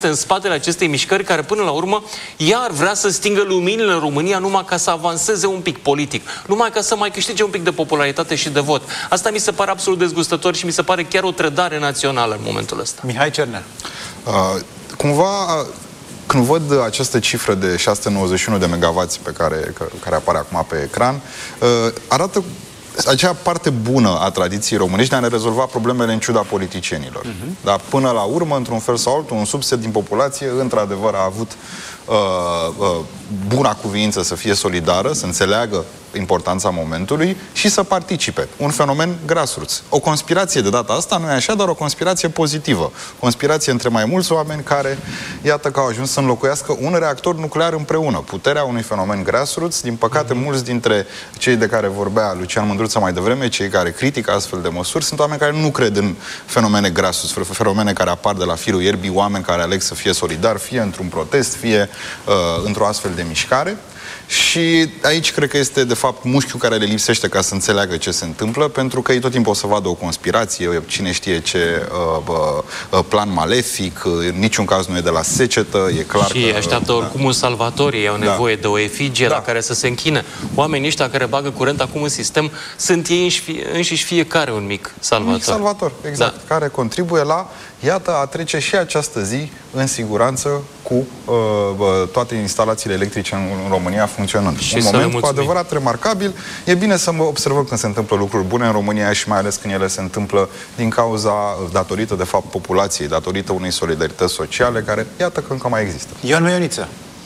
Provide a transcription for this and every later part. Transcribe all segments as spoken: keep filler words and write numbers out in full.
în spatele acestei mișcări care până la urmă iar vrea să stingă luminile în România numai ca să avanseze un pic politic, numai ca să mai câștige un pic de popularitate și de vot. Asta mi se pare absolut dezgustător și mi se pare chiar o trădare națională în momentul ăsta. Mihai Cernea. Uh, cumva, când văd această cifră de șase sute nouăzeci și unu de megavați pe care, care apare acum pe ecran, uh, arată acea parte bună a tradiției românești de a ne rezolva problemele în ciuda politicienilor. Uh-huh. Dar până la urmă, într-un fel sau altul, un subset din populație, într-adevăr, a avut uh, uh, buna cuviință să fie solidară, să înțeleagă importanța momentului și să participe. Un fenomen grassroots. O conspirație de data asta nu e așa, dar o conspirație pozitivă. Conspirație între mai mulți oameni care, iată că au ajuns să înlocuiască un reactor nuclear împreună. Puterea unui fenomen grassroots. Din păcate, mm-hmm. mulți dintre cei de care vorbea Lucian Mândruță mai devreme, cei care critică astfel de măsuri, sunt oameni care nu cred în fenomene grassroots, fenomene care apar de la firul ierbii, oameni care aleg să fie solidari, fie într-un protest, fie uh, într-o astfel de mișcare. Și aici cred că este, de fapt, mușchiul care le lipsește ca să înțeleagă ce se întâmplă, pentru că ei tot timpul o să vadă o conspirație, cine știe ce uh, uh, plan malefic, uh, în niciun caz nu e de la secetă, e clar și că... așteaptă da. oricum un salvator, ei au nevoie da. de o efigie da. la care să se închine. Oamenii ăștia care bagă curent acum în sistem, sunt ei înșiși fiecare un mic salvator. Un salvator, exact, da. care contribuie la, iată, a trece și această zi în siguranță cu uh, toate instalațiile electrice în, în România funcționând. Și un moment cu adevărat remarcabil. E bine să observăm când se întâmplă lucruri bune în România și mai ales când ele se întâmplă din cauza, datorită, de fapt, populației, datorită unei solidarități sociale care, iată, că încă mai există. Ion Ioniță.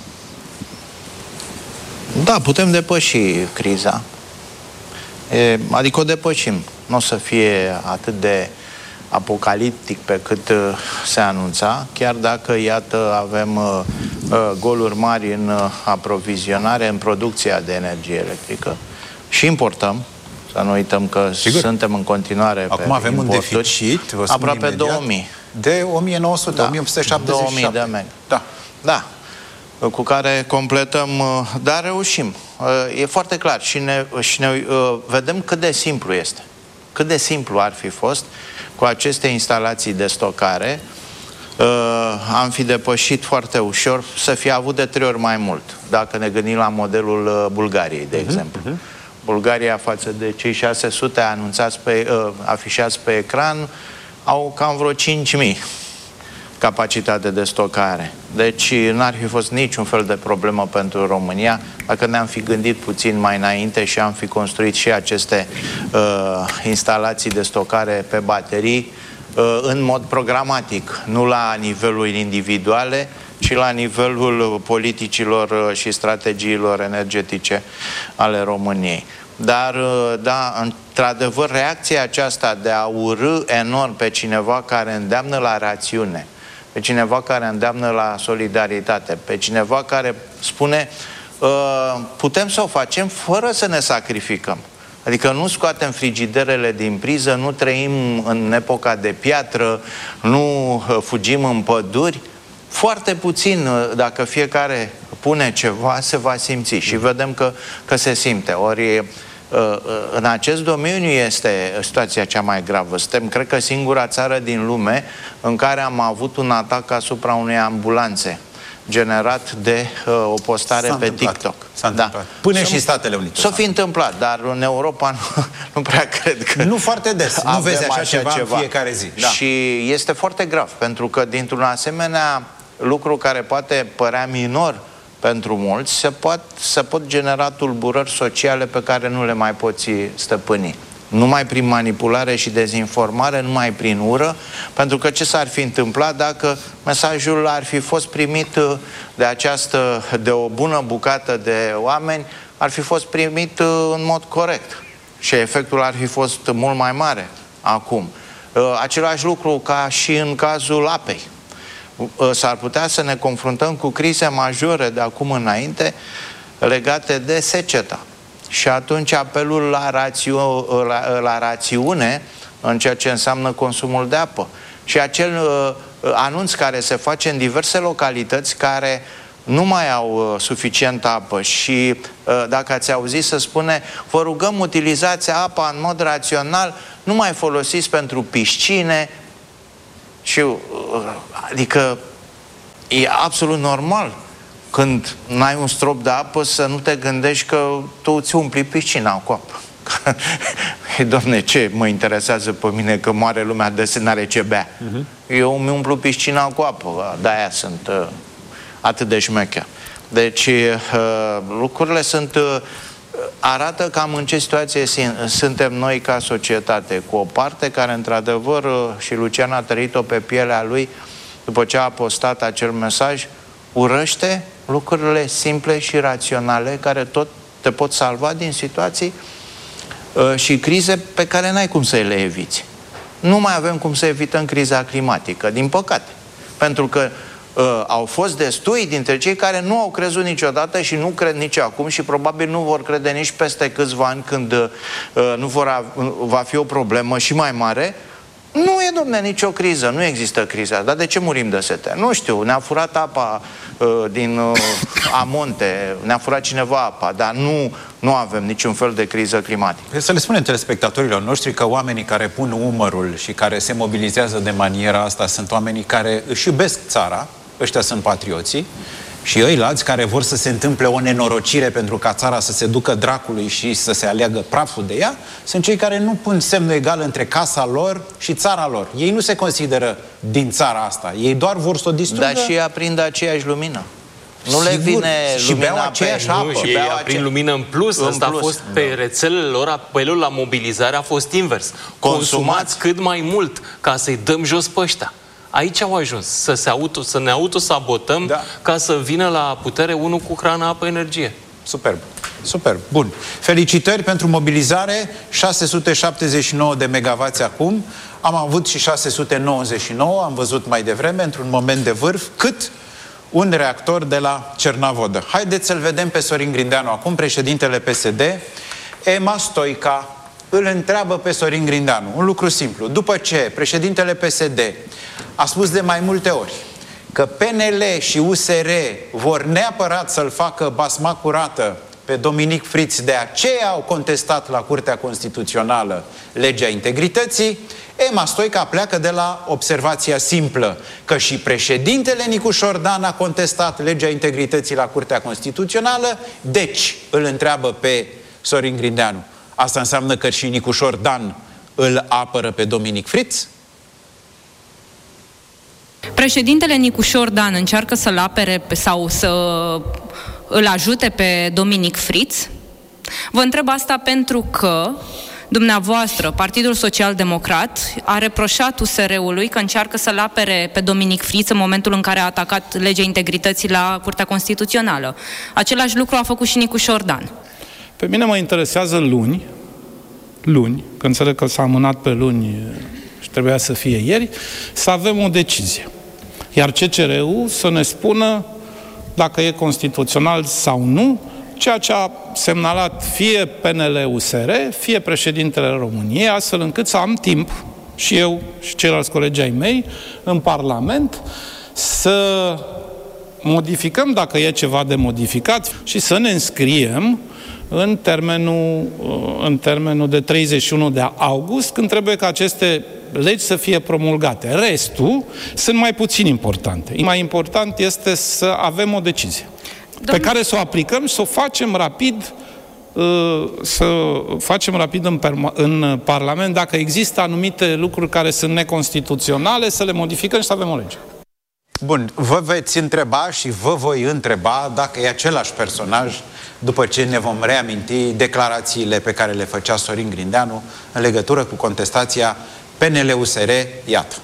Da, putem depăși criza. E, adică o depășim. Nu o să fie atât de apocaliptic pe cât uh, se anunța, chiar dacă, iată, avem uh, uh, goluri mari în uh, aprovizionare, în producția de energie electrică și importăm, să nu uităm că Sigur. suntem în continuare Acum pe avem importuri, un deficit, vă spun aproape imediat, două mii. De o mie nouă sute, da. o mie opt sute șaptezeci și șapte. două mii de meg. Da. Da. Cu care completăm, dar reușim. E foarte clar și ne, și ne vedem cât de simplu este. Cât de simplu ar fi fost cu aceste instalații de stocare, uh, am fi depășit foarte ușor, să fi avut de trei ori mai mult, dacă ne gândim la modelul uh, Bulgariei, de uh-huh, exemplu. Uh-huh. Bulgaria, față de cei șase sute anunțați pe, uh, afișați pe ecran, au cam vreo cinci mii capacitate de stocare. Deci n-ar fi fost niciun fel de problemă pentru România dacă ne-am fi gândit puțin mai înainte și am fi construit și aceste uh, instalații de stocare pe baterii uh, în mod programatic, nu la nivelul individuale, ci la nivelul politicilor și strategiilor energetice ale României. Dar, da, într-adevăr, reacția aceasta de a urî enorm pe cineva care îndeamnă la rațiune, pe cineva care îndeamnă la solidaritate, pe cineva care spune putem să o facem fără să ne sacrificăm. Adică nu scoatem frigiderele din priză, nu trăim în epoca de piatră, nu fugim în păduri. Foarte puțin, dacă fiecare pune ceva, se va simți și vedem că, că se simte. Ori în acest domeniu este situația cea mai gravă. Suntem, cred că, singura țară din lume în care am avut un atac asupra unei ambulanțe generat de uh, o postare pe TikTok. S-a întâmplat. Da. Până și în Statele Unite. S-a fi întâmplat, dar în Europa nu, nu prea cred că... Nu foarte des. Nu vezi așa, așa ceva, ceva în fiecare zi. Da. Și este foarte grav, pentru că dintr-un asemenea lucru care poate părea minor pentru mulți, se pot, se pot genera tulburări sociale pe care nu le mai poți stăpâni. Numai prin manipulare și dezinformare, numai prin ură, pentru că ce s-ar fi întâmplat dacă mesajul ar fi fost primit de această, de o bună bucată de oameni, ar fi fost primit în mod corect și efectul ar fi fost mult mai mare acum. Același lucru ca și în cazul apei. S-ar putea să ne confruntăm cu crize majore de acum înainte legate de seceta. Și atunci apelul la, rațiu, la, la rațiune în ceea ce înseamnă consumul de apă. Și acel uh, anunț care se face în diverse localități care nu mai au uh, suficientă apă și uh, dacă ați auzit să spune vă rugăm utilizați apa în mod rațional, nu mai folosiți pentru piscine și uh, adică e absolut normal când n-ai un strop de apă să nu te gândești că tu îți umpli piscina cu apă. Doamne, ce mă interesează pe mine că moare lumea de să n-are ce bea? Uh-huh. Eu îmi umplu piscina cu apă, de-aia sunt uh, atât de șmecher. Deci uh, lucrurile sunt... Uh, arată cam în ce situație suntem noi ca societate, cu o parte care, într-adevăr, uh, și Lucian a trăit-o pe pielea lui, după ce a postat acel mesaj, urăște lucrurile simple și raționale care tot te pot salva din situații uh, și crize pe care n-ai cum să le eviți. Nu mai avem cum să evităm criza climatică, din păcate. Pentru că uh, au fost destui dintre cei care nu au crezut niciodată și nu cred nici acum și probabil nu vor crede nici peste câțiva ani când uh, nu vor av- va fi o problemă și mai mare. Nu e, domne, nicio criză, nu există criza. Dar de ce murim de sete? Nu știu, ne-a furat apa uh, din uh, amonte, ne-a furat cineva apa, dar nu, nu avem niciun fel de criză climatică. Să le spunem telespectatorilor noștri că oamenii care pun umărul și care se mobilizează de maniera asta sunt oamenii care își iubesc țara, ăștia sunt patrioții, și ăilalți care vor să se întâmple o nenorocire pentru ca țara să se ducă dracului și să se aleagă praful de ea, sunt cei care nu pun semnul egal între casa lor și țara lor. Ei nu se consideră din țara asta. Ei doar vor să o distrugă. Dar și ei aprind aceeași lumină. Nu le vine și beau aceeași apă. Nu, și ei aprind lumină în plus. În Asta plus, a fost pe da. rețelele lor, apelul la mobilizare a fost invers. Consumați, Consumați cât mai mult ca să-i dăm jos pe ăștia. Aici au ajuns, să, se auto, să ne autosabotăm, da, ca să vină la putere unul cu hrană, apă, energie. Superb, superb, bun. Felicitări pentru mobilizare, șase sute șaptezeci și nouă de megavați acum, am avut și șase sute nouăzeci și nouă, am văzut mai devreme, într-un moment de vârf, cât un reactor de la Cernavodă. Haideți să-l vedem pe Sorin Grindeanu acum, președintele P S D. Ema Stoica îl întreabă pe Sorin Grindeanu un lucru simplu. După ce președintele P S D a spus de mai multe ori că P N L și U S R vor neapărat să-l facă basma curată pe Dominic Friț, de aceea au contestat la Curtea Constituțională legea integrității, Ema Stoica pleacă de la observația simplă că și președintele Nicușor Dan a contestat legea integrității la Curtea Constituțională, deci îl întreabă pe Sorin Grindeanu: asta înseamnă că și Nicușor Dan îl apără pe Dominic Friț? Președintele Nicușor Dan încearcă să-l apere sau să îl ajute pe Dominic Friț? Vă întreb asta pentru că dumneavoastră, Partidul Social-Democrat, a reproșat U S R-ului că încearcă să-l apere pe Dominic Friț în momentul în care a atacat legea integrității la Curtea Constituțională. Același lucru a făcut și Nicușor Dan. Pe mine mă interesează luni, luni, că înțeleg că s-a amânat pe luni și trebuia să fie ieri, să avem o decizie. Iar C C R-ul să ne spună dacă e constituțional sau nu, ceea ce a semnalat fie P N L U S R, fie președintele României, astfel încât să am timp, și eu și ceilalți colegi ai mei, în Parlament, să modificăm, dacă e ceva de modificat, și să ne înscriem în termenul, în termenul de treizeci și unu de august, când trebuie ca aceste legi să fie promulgate. Restul sunt mai puțin importante. Mai important este să avem o decizie Domnul... pe care să o aplicăm și să o facem rapid, să facem rapid în, în Parlament. Dacă există anumite lucruri care sunt neconstituționale, să le modificăm și să avem o lege. Bun, vă veți întreba și vă voi întreba dacă e același personaj după ce ne vom reaminti declarațiile pe care le făcea Sorin Grindeanu în legătură cu contestația P N L U S R. Iată.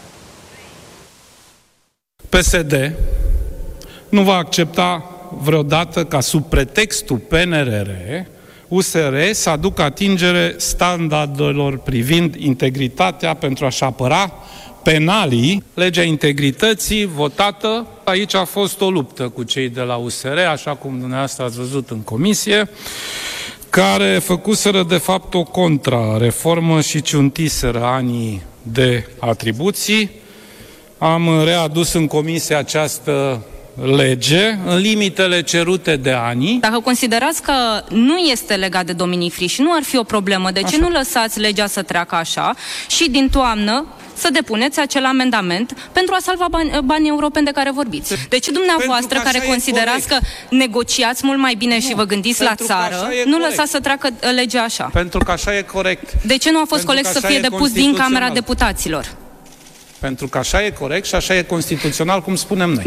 P S D nu va accepta vreodată ca sub pretextul P N R R U S R să aducă atingere standardelor privind integritatea pentru a-și apăra penalii. Legea integrității votată, aici a fost o luptă cu cei de la U S R, așa cum dumneavoastră ați văzut în comisie, care făcuseră de fapt o contrareformă și ciuntiseră anii de atribuții. Am readus în comisie această lege în limitele cerute de ani. Dacă considerați că nu este legat de Dominic Friț și nu ar fi o problemă, de ce așa nu lăsați legea să treacă așa și din toamnă să depuneți acel amendament pentru a salva bani, banii europeni de care vorbiți. De ce dumneavoastră, care considerați că negociați mult mai bine nu, și vă gândiți la țară, nu lăsați să treacă legea așa? Pentru că așa e corect. De ce nu a fost corect să fie depus din Camera Deputaților? Pentru că așa e corect și așa e constituțional, cum spunem noi.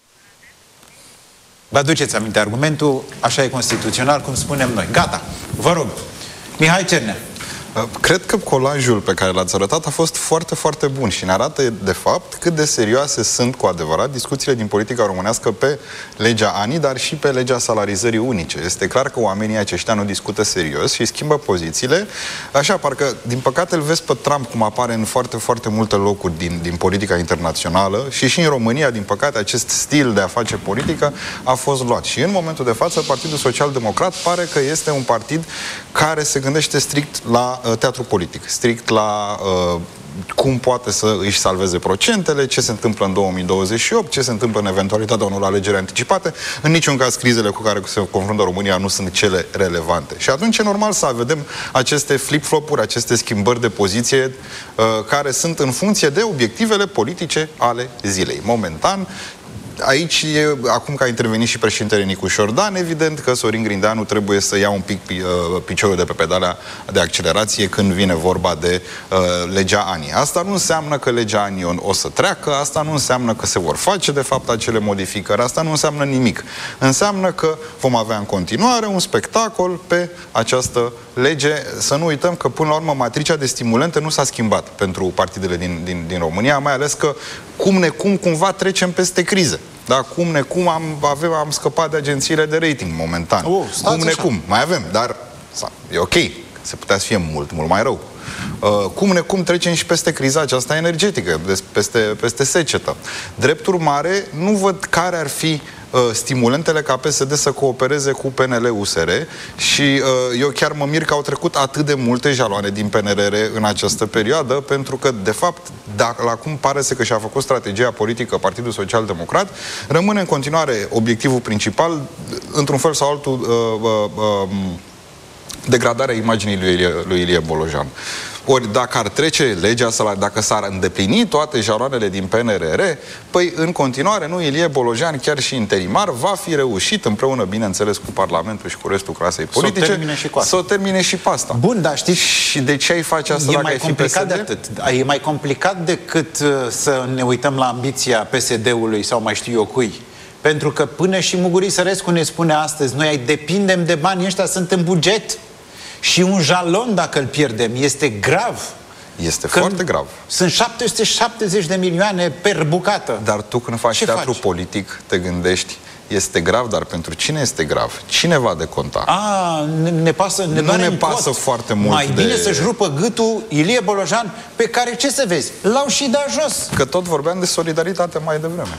Vă aduceți aminte argumentul, așa e constituțional, cum spunem noi. Gata, vă rog. Mihai Cernea. Cred că colajul pe care l-ați arătat a fost foarte, foarte bun și ne arată, de fapt, cât de serioase sunt cu adevărat discuțiile din politica românească pe legea A N I, dar și pe legea salarizării unice. Este clar că oamenii aceștia nu discută serios și schimbă pozițiile. Așa, parcă, din păcate, îl vezi pe Trump cum apare în foarte, foarte multe locuri din, din politica internațională și și în România, din păcate, acest stil de a face politică a fost luat. Și în momentul de față, Partidul Social Democrat pare că este un partid care se gândește strict la teatru politic, strict la uh, cum poate să își salveze procentele, ce se întâmplă în două mii douăzeci și opt, ce se întâmplă în eventualitatea unor alegeri anticipate. În niciun caz, crizele cu care se confruntă România nu sunt cele relevante. Și atunci e normal să vedem aceste flip-flop-uri, aceste schimbări de poziție uh, care sunt în funcție de obiectivele politice ale zilei. Momentan, aici, e, acum că a intervenit și președintele Nicu Șordan, evident că Sorin Grindeanu trebuie să ia un pic uh, piciorul de pe pedala de accelerație când vine vorba de uh, legea A N I. Asta nu înseamnă că legea A N I o să treacă, asta nu înseamnă că se vor face, de fapt, acele modificări, asta nu înseamnă nimic. Înseamnă că vom avea în continuare un spectacol pe această lege. Să nu uităm că, până la urmă, matricea de stimulente nu s-a schimbat pentru partidele din, din, din România, mai ales că, cum necum, cumva trecem peste crize. Da, cum necum am, avem, am scăpat de agențiile de rating momentan. Oh, cum necum, mai avem, dar e ok, se putea să fie mult, mult mai rău. Uh, cum necum trecem și peste criza aceasta energetică, peste, peste secetă. Drept urmare, nu văd care ar fi stimulentele ca P S D să coopereze cu P N L-U S R și uh, eu chiar mă mir că au trecut atât de multe jaloane din P N R R în această perioadă, pentru că, de fapt, dacă la cum pare să că și-a făcut strategia politică Partidul Social Democrat, rămâne în continuare obiectivul principal, într-un fel sau altul, uh, uh, uh, degradarea imaginii lui Ilie, lui Ilie Bolojan. Ori dacă ar trece legea salariului, dacă s-ar îndeplini toate jaloanele din P N R R, păi în continuare, nu, Ilie Bolojan, chiar și interimar, va fi reușit, împreună, bineînțeles, cu Parlamentul și cu restul clasei politice, să o termine și cu asta. Să o termine și pe asta. Bun, dar știți... Și de ce ai face asta e dacă mai ai fi complicat P S D? de atât. E mai complicat decât uh, să ne uităm la ambiția P S D-ului sau mai știu eu cui. Pentru că până și Muguri Sărescu ne spune astăzi, noi depindem de banii ăștia, sunt în buget. Și un jalon, dacă îl pierdem, este grav. Este foarte grav. Sunt șapte sute șaptezeci de milioane per bucată. Dar tu, când faci Ce teatru faci? politic, te gândești, este grav, dar pentru cine este grav? Cine va deconta? A, ne, ne pasă, ne nu ne pasă cot. foarte mult. Mai de... bine să-și rupă gâtul Ilie Bolojan, pe care, ce să vezi, l-au și dat jos. Că tot vorbeam de solidaritate mai devreme.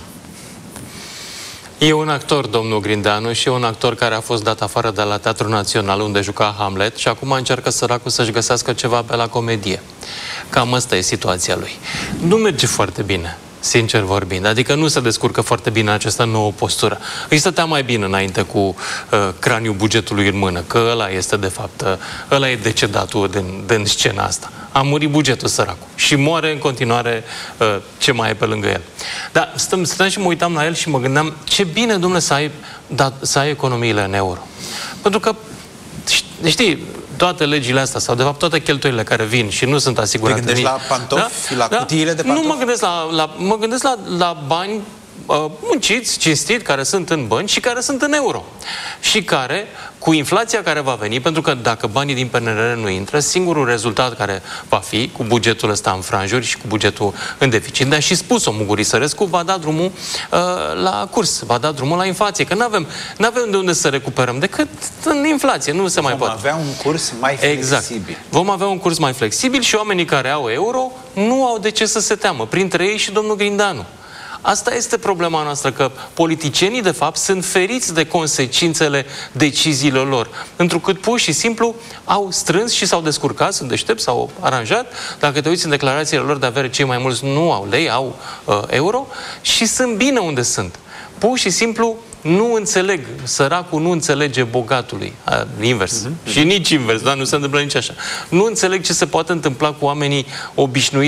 E un actor, domnul Grindeanu, și e un actor care a fost dat afară de la Teatrul Național, unde juca Hamlet, și acum încearcă săracul să-și găsească ceva pe la comedie. Cam asta e situația lui. Nu merge foarte bine, sincer vorbind. Adică nu se descurcă foarte bine această nouă postură. Îi stătea mai bine înainte cu uh, craniul bugetului în mână, că ăla este, de fapt, uh, ăla e decedatul din, din scena asta. A murit bugetul, săracul. Și moare în continuare uh, ce mai e pe lângă el. Dar stăm, stăm și mă uitam la el și mă gândeam ce bine, domnule, să ai, da, să ai economiile în euro. Pentru că, știi, toate legile astea, sau de fapt toate cheltuielile care vin și nu sunt asigurate. Te gândești la pantofi, da? la da? cutiile de pantofi? Nu mă gândesc la, la, mă gândesc la, la bani uh, munciți, cinstit, care sunt în bănci și care sunt în euro. Și care, cu inflația care va veni, pentru că dacă banii din P N R R nu intră, singurul rezultat care va fi, cu bugetul ăsta în franjuri și cu bugetul în deficit, dar și spus-o Muguri Sărescu, va da drumul uh, la curs, va da drumul la inflație, că nu avem, n-avem de unde să recuperăm, decât în inflație, nu se mai Vom poate. Vom avea un curs mai flexibil. Exact. Vom avea un curs mai flexibil și oamenii care au euro nu au de ce să se teamă, printre ei și domnul Grindeanu. Asta este problema noastră, că politicienii, de fapt, sunt feriți de consecințele deciziilor lor. Întrucât pur și simplu au strâns și s-au descurcat, sunt deștepți, s-au aranjat. Dacă te uiți în declarațiile lor de avere, cei mai mulți nu au lei, au uh, euro și sunt bine unde sunt. Pur și simplu nu înțeleg, săracul nu înțelege bogatului, a, invers, mm-hmm. și nici invers, dar nu se întâmplă nici așa. Nu înțeleg ce se poate întâmpla cu oamenii obișnuiți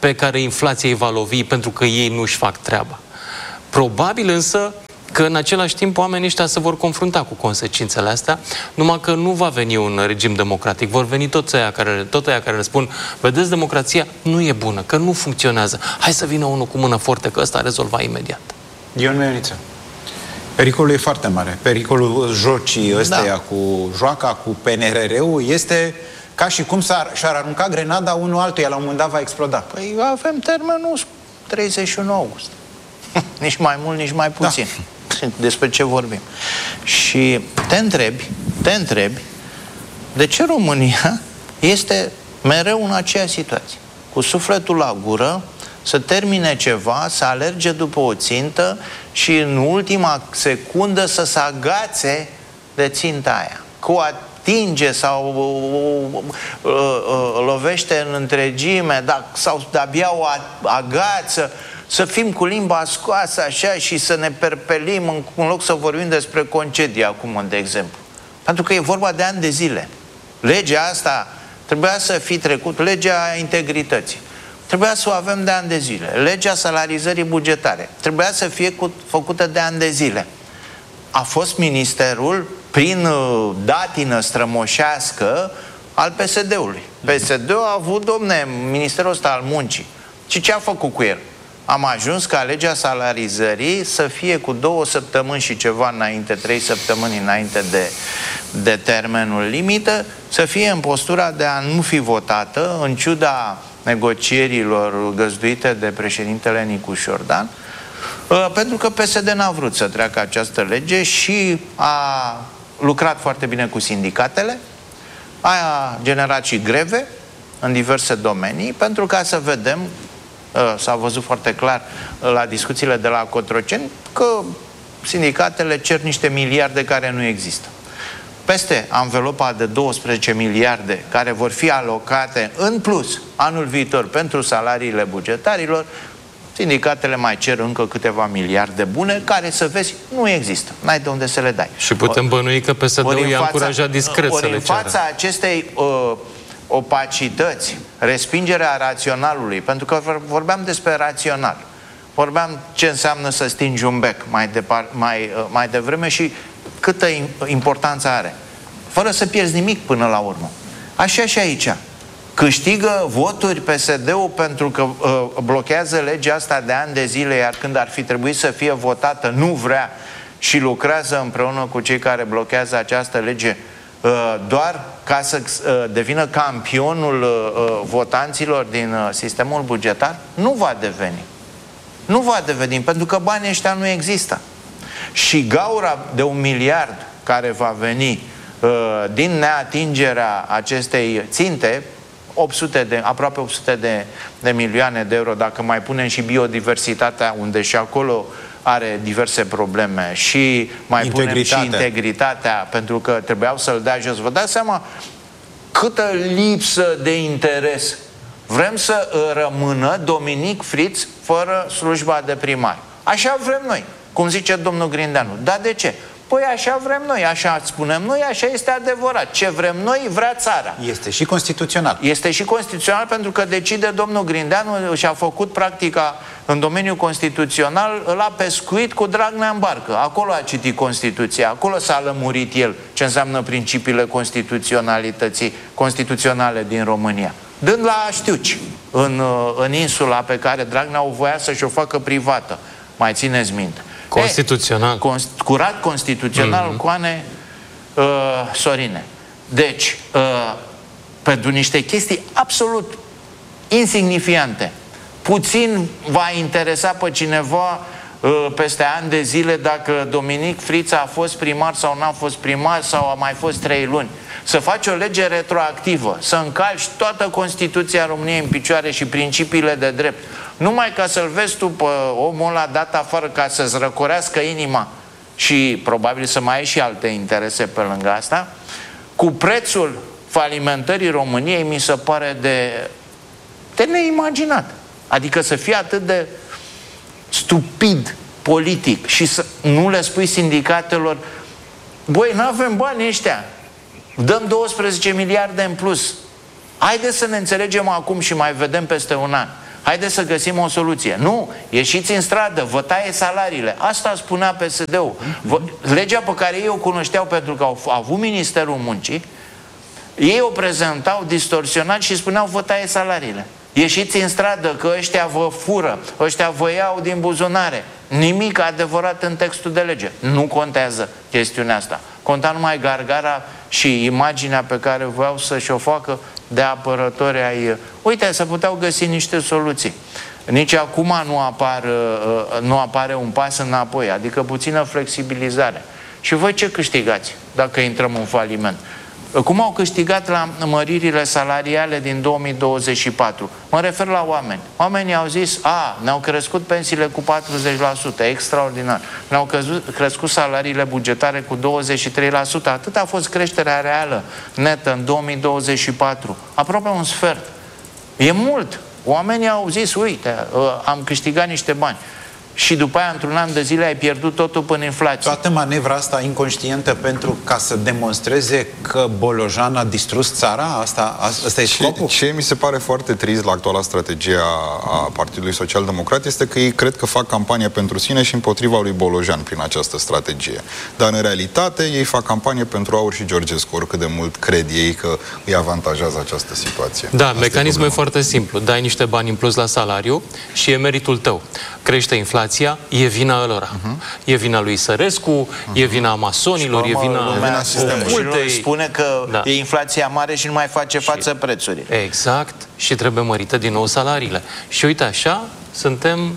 pe care inflația îi va lovi pentru că ei nu-și fac treaba. Probabil însă că în același timp oamenii ăștia se vor confrunta cu consecințele astea, numai că nu va veni un regim democratic. Vor veni toți aia care, tot aia care răspund, vedeți, democrația nu e bună, că nu funcționează. Hai să vină unul cu mână forte, că ăsta a rezolvat imediat. Ion Meniță. Pericolul e foarte mare. Pericolul jocii ăsteia da. cu joaca, cu P N R R-ul este ca și cum și-ar arunca grenada unul altuia, la un moment dat va exploda. Păi avem termenul treizeci și unu august. Nici mai mult, nici mai puțin. Da. Despre ce vorbim. Și te întrebi, te întrebi, de ce România este mereu în aceeași situație? Cu sufletul la gură, să termine ceva, să alerge după o țintă și în ultima secundă să se agațe de ținta aia. Cu atinge sau uh, uh, uh, lovește în întregime, da, sau de-abia o agață, să fim cu limba scoasă așa și să ne perpelim în, în loc să vorbim despre concedii acum, de exemplu. Pentru că e vorba de ani de zile. Legea asta trebuia să fie trecut, legea integrității. Trebuia să o avem de ani de zile. Legea salarizării bugetare trebuia să fie cu, făcută de ani de zile. A fost ministerul, prin uh, datină strămoșească, al P S D-ului. P S D-ul a avut, domne, ministerul ăsta al muncii. Și ce a făcut cu el? Am ajuns ca legea salarizării să fie cu două săptămâni și ceva înainte, trei săptămâni înainte de, de termenul limită, să fie în postura de a nu fi votată, în ciuda negocierilor găzduite de președintele Nicu Șordan, pentru că P S D n-a vrut să treacă această lege și a lucrat foarte bine cu sindicatele, a generat și greve în diverse domenii, pentru ca să vedem, s-a văzut foarte clar la discuțiile de la Cotroceni, că sindicatele cer niște miliarde care nu există. Peste anvelopa de douăsprezece miliarde care vor fi alocate în plus anul viitor pentru salariile bugetarilor, sindicatele mai cer încă câteva miliarde bune care, să vezi, nu există. N-ai de unde să le dai. Și putem bănui că P S D-ul i-a încurajat discret să le ceară. Ori în fața acestei uh, opacități, respingerea raționalului, pentru că vorbeam despre rațional, vorbeam ce înseamnă să stingi un bec mai, depar, mai, uh, mai devreme și câtă importanță are. Fără să pierzi nimic până la urmă. Așa și aici. Câștigă voturi P S D-ul pentru că uh, blochează legea asta de ani de zile, iar când ar fi trebuit să fie votată, nu vrea și lucrează împreună cu cei care blochează această lege uh, doar ca să uh, devină campionul uh, votanților din uh, sistemul bugetar? Nu va deveni. Nu va deveni, pentru că banii ăștia nu există. Și gaura de un miliard care va veni uh, din neatingerea acestei ținte, opt sute de, aproape opt sute de, de milioane de euro, dacă mai punem și biodiversitatea, unde și acolo are diverse probleme, și mai punem și integritatea, pentru că trebuiau să-l dea jos. Vă dați seama câtă lipsă de interes. Vrem să rămână Dominic Fritz fără slujba de primar. Așa vrem noi, cum zice domnul Grindeanu. Dar de ce? Păi așa vrem noi, așa spunem noi, așa este adevărat. Ce vrem noi, vrea țara. Este și constituțional. Este și constituțional pentru că decide domnul Grindeanu și a făcut practica în domeniul constituțional la pescuit cu Dragnea în barcă. Acolo a citit Constituția, acolo s-a lămurit el ce înseamnă principiile constituționalității constituționale din România. Dând la știuci în, în insula pe care Dragnea o voia să-și o facă privată. Mai țineți minte. Constituțional. E, const, curat constituțional, mm-hmm. Coane uh, Sorine. Deci, uh, pentru niște chestii absolut insignifiante. Puțin va interesa pe cineva uh, peste ani de zile dacă Dominic Fritz a fost primar sau n-a fost primar sau a mai fost trei luni. Să faci o lege retroactivă, să încalci toată Constituția României în picioare și principiile de drept, numai ca să-l vezi tu pe omul ăla dat afară ca să-ți răcorească inima și probabil să mai ai și alte interese pe lângă asta, cu prețul falimentării României mi se pare de, de neimaginat. Adică să fie atât de stupid politic și să nu le spui sindicatelor: băi, n-avem bani ăștia, dăm douăsprezece miliarde în plus. Haideți să ne înțelegem acum și mai vedem peste un an. Haideți să găsim o soluție. Nu, ieșiți în stradă, vă taie salariile. Asta spunea P S D-ul. Legea pe care ei o cunoșteau pentru că au avut Ministerul Muncii, ei o prezentau distorsionat și spuneau vă taie salariile. Ieșiți în stradă că ăștia vă fură, ăștia vă iau din buzunare. Nimic adevărat în textul de lege. Nu contează chestiunea asta. Conta numai gargara și imaginea pe care voiau să-și o facă de apărători ai... Uite, se puteau găsi niște soluții. Nici acum nu, apar, nu apare un pas înapoi, adică puțină flexibilizare. Și voi ce câștigați dacă intrăm în faliment? Cum au câștigat la măririle salariale din două mii douăzeci și patru? Mă refer la oameni. Oamenii au zis, a, ne-au crescut pensiile cu patruzeci la sută, extraordinar. Ne-au crescut salariile bugetare cu douăzeci și trei la sută. Atât a fost creșterea reală netă în două mii douăzeci și patru. Aproape un sfert. E mult. Oamenii au zis, uite, am câștigat niște bani. Și după aia, într-un an de zile, ai pierdut totul până inflație. Toată manevra asta inconștientă pentru ca să demonstreze că Bolojan a distrus țara? Asta, asta e scopul? Ce, ce mi se pare foarte trist la actuala strategie a Partidului Social Democrat este că ei cred că fac campanie pentru sine și împotriva lui Bolojan prin această strategie. Dar în realitate ei fac campanie pentru Aur și Georgescu, oricât de mult cred ei că îi avantajează această situație. Da, asta mecanismul e, e foarte simplu. Dai niște bani în plus la salariu și e meritul tău. Crește inflația, e vina lor. Uh-huh. E vina lui Sărescu, uh-huh. e vina masonilor, e vina... Lumea multe... spune că da. e inflația mare și nu mai face și... față prețurile. Exact. Și trebuie mărită din nou salariile. Și uite așa, suntem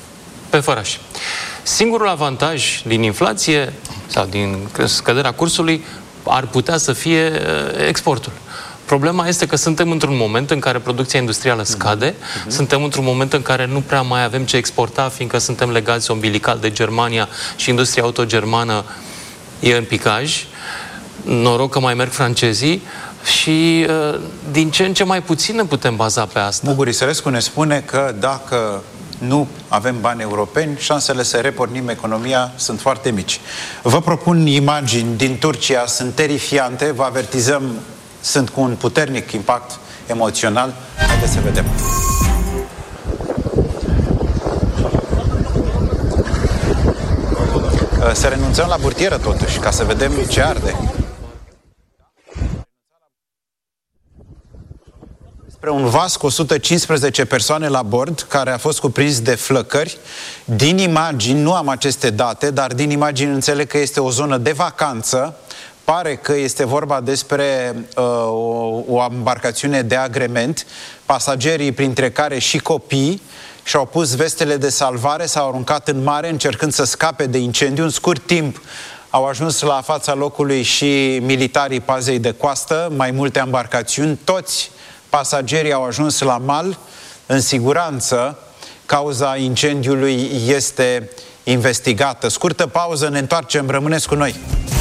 pe făraș. Singurul avantaj din inflație sau din scăderea cursului ar putea să fie exportul. Problema este că suntem într-un moment în care producția industrială scade, uh-huh. suntem într-un moment în care nu prea mai avem ce exporta, fiindcă suntem legați umbilical de Germania și industria auto-germană e în picaj. Noroc că mai merg francezii și din ce în ce mai puțin ne putem baza pe asta. Mugur Isărescu ne spune că dacă nu avem bani europeni, șansele să repornim economia sunt foarte mici. Vă propun imagini din Turcia, sunt terifiante, vă avertizăm, sunt cu un puternic impact emoțional. Haideți să vedem. Să renunțăm la burtieră totuși, ca să vedem ce arde. Spre un vas cu o sută cincisprezece persoane la bord, care a fost cuprins de flăcări. Din imagini, nu am aceste date, dar din imagini înțeleg că este o zonă de vacanță. Pare că este vorba despre uh, o, o embarcațiune de agrement. Pasagerii, printre care și copii, și-au pus vestele de salvare, s-au aruncat în mare încercând să scape de incendiu. În scurt timp au ajuns la fața locului și militarii pazei de coastă, mai multe embarcațiuni. Toți pasagerii au ajuns la mal în siguranță. Cauza incendiului este investigată. Scurtă pauză, ne întoarcem, rămâneți cu noi.